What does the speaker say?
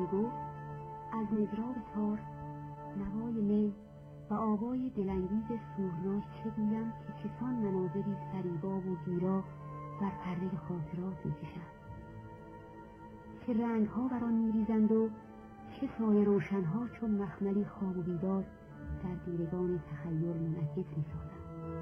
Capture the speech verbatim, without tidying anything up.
گفت از مضراب تار، نوای نی و آوای دلانگیز سوزناک چه گویم که چسان مناظری فریبا و گیرا بر پرده خاطرات می‌کشند که رنگ‌ها بر آن می‌ریزند و چه سایه روشن‌ها چون مخملی خواب و بیدار در دیدگان تخیل منعکس می‌سازند.